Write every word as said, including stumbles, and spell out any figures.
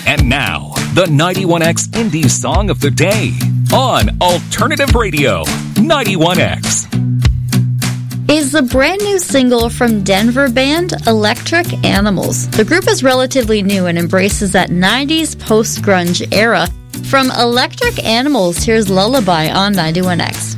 And now, the ninety-one X Indie Song of the Day on Alternative Radio, ninety-one X. Is the brand new single from Denver band Electric Animals. The group is relatively new and embraces that nineties post-grunge era. From Electric Animals, here's Lullaby on ninety-one X.